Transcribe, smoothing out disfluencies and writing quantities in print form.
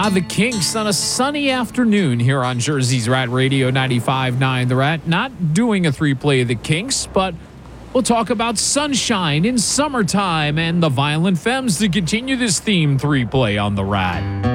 The Kinks on a sunny afternoon here on Jersey's Rat Radio 95.9 The Rat. Not doing a three-play of the Kinks, but we'll talk about sunshine in summertime and the Violent Femmes to continue this theme three-play on The Rat.